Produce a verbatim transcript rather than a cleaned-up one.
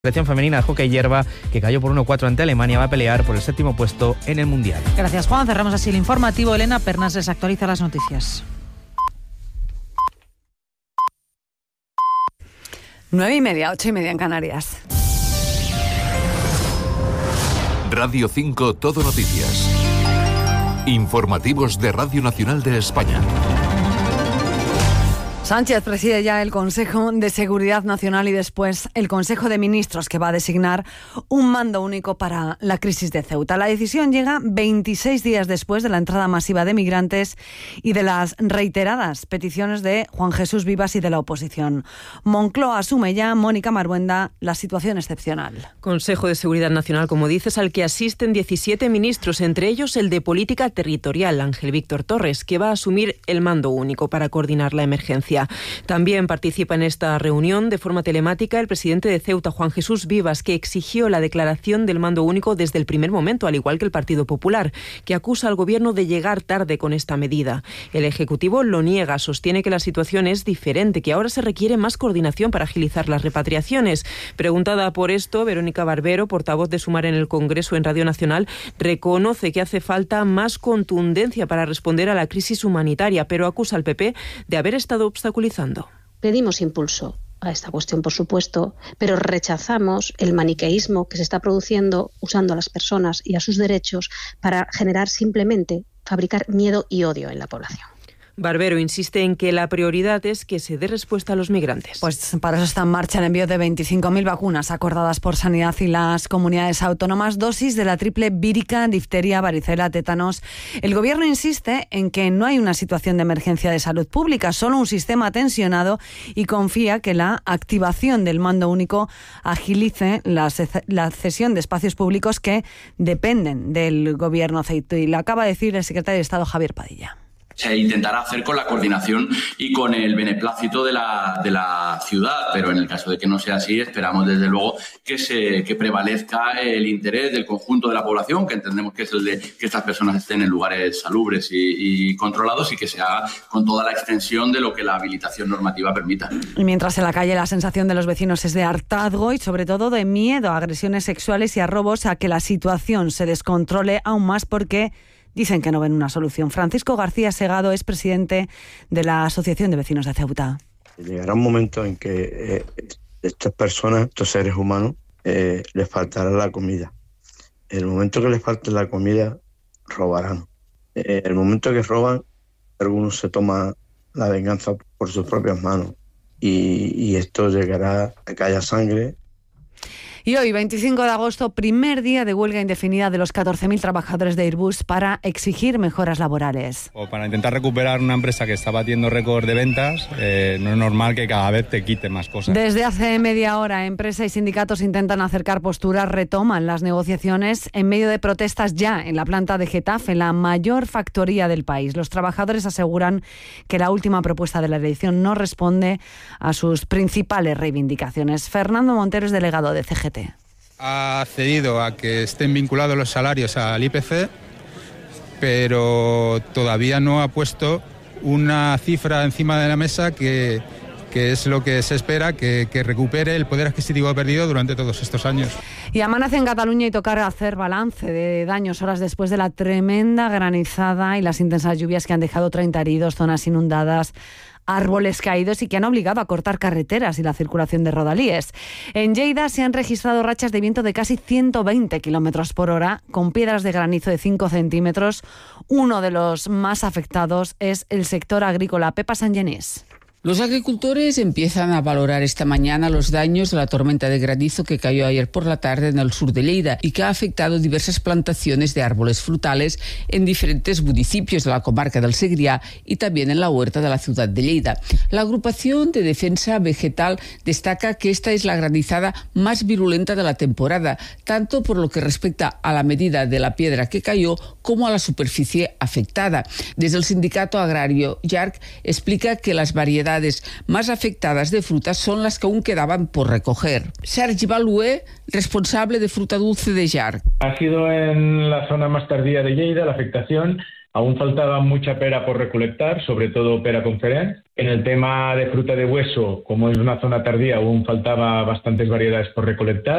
La selección femenina de hockey hierba, que cayó por uno cuatro ante Alemania, va a pelear por el séptimo puesto en el Mundial. Gracias, Juan. Cerramos así el informativo. Elena Pernas les actualiza las noticias. Nueve y media, ocho y media en Canarias. Radio cinco Todo Noticias. Informativos de Radio Nacional de España. Sánchez preside ya el Consejo de Seguridad Nacional y después el Consejo de Ministros, que va a designar un mando único para la crisis de Ceuta. La decisión llega veintiséis días después de la entrada masiva de migrantes y de las reiteradas peticiones de Juan Jesús Vivas y de la oposición. Moncloa asume ya, Mónica Marbuenda, la situación excepcional. Consejo de Seguridad Nacional, como dices, al que asisten diecisiete ministros, entre ellos el de Política Territorial, Ángel Víctor Torres, que va a asumir el mando único para coordinar la emergencia. También participa en esta reunión de forma telemática el presidente de Ceuta, Juan Jesús Vivas, que exigió la declaración del mando único desde el primer momento, al igual que el Partido Popular, que acusa al Gobierno de llegar tarde con esta medida. El Ejecutivo lo niega, sostiene que la situación es diferente, que ahora se requiere más coordinación para agilizar las repatriaciones. Preguntada por esto, Verónica Barbero, portavoz de Sumar en el Congreso en Radio Nacional, reconoce que hace falta más contundencia para responder a la crisis humanitaria, pero acusa al P P de haber estado obstaculizando. Pedimos impulso a esta cuestión, por supuesto, pero rechazamos el maniqueísmo que se está produciendo usando a las personas y a sus derechos para generar simplemente, fabricar miedo y odio en la población. Barbero insiste en que la prioridad es que se dé respuesta a los migrantes. Pues para eso está en marcha el envío de veinticinco mil vacunas acordadas por Sanidad y las comunidades autónomas, dosis de la triple vírica, difteria, varicela, tétanos. El Gobierno insiste en que no hay una situación de emergencia de salud pública, solo un sistema tensionado, y confía que la activación del mando único agilice la, la cesión de espacios públicos que dependen del Gobierno ceutí. Y lo acaba de decir el secretario de Estado, Javier Padilla. Se intentará hacer con la coordinación y con el beneplácito de la, de la ciudad, pero en el caso de que no sea así, esperamos desde luego que se que prevalezca el interés del conjunto de la población, que entendemos que es el de que estas personas estén en lugares salubres y, y controlados, y que se haga con toda la extensión de lo que la habilitación normativa permita. Y mientras en la calle la sensación de los vecinos es de hartazgo y sobre todo de miedo a agresiones sexuales y a robos, a que la situación se descontrole aún más, porque dicen que no ven una solución. Francisco García Segado es presidente de la Asociación de Vecinos de Ceuta. Llegará un momento en que eh, estas personas, estos seres humanos, eh, les faltará la comida. En el momento que les falte la comida, robarán. En el momento que roban, algunos se toman la venganza por sus propias manos. Y, y esto llegará a que haya sangre. Y hoy, veinticinco de agosto, primer día de huelga indefinida de los catorce mil trabajadores de Airbus para exigir mejoras laborales. O para intentar recuperar una empresa que está batiendo récord de ventas, eh, no es normal que cada vez te quite más cosas. Desde hace media hora, empresa y sindicatos intentan acercar posturas, retoman las negociaciones en medio de protestas ya en la planta de Getafe, la mayor factoría del país. Los trabajadores aseguran que la última propuesta de la elección no responde a sus principales reivindicaciones. Fernando Montero es delegado de C G T. Ha cedido a que estén vinculados los salarios al I P C, pero todavía no ha puesto una cifra encima de la mesa que, que es lo que se espera, que, que recupere el poder adquisitivo perdido durante todos estos años. Y amanece en Cataluña y tocar hacer balance de daños horas después de la tremenda granizada y las intensas lluvias que han dejado treinta heridos, zonas inundadas, árboles caídos y que han obligado a cortar carreteras y la circulación de rodalíes. En Lleida se han registrado rachas de viento de casi ciento veinte kilómetros por hora, con piedras de granizo de cinco centímetros. Uno de los más afectados es el sector agrícola. Pepa Sangenís. Los agricultores empiezan a valorar esta mañana los daños de la tormenta de granizo que cayó ayer por la tarde en el sur de Lleida y que ha afectado diversas plantaciones de árboles frutales en diferentes municipios de la comarca del Segrià y también en la huerta de la ciudad de Lleida. La agrupación de defensa vegetal destaca que esta es la granizada más virulenta de la temporada, tanto por lo que respecta a la medida de la piedra que cayó como a la superficie afectada. Desde el sindicato agrario Y A R C explica que las variedades más afectadas de frutas son las que aún quedaban por recoger. Sergi Balué, responsable de fruta dulce de Y A R C. Ha sido en la zona más tardía de Lleida la afectación Aún faltaba mucha pera por recolectar, sobre todo pera conference. En el tema de fruta de hueso, como es una zona tardía, aún faltaba bastantes variedades por recolectar.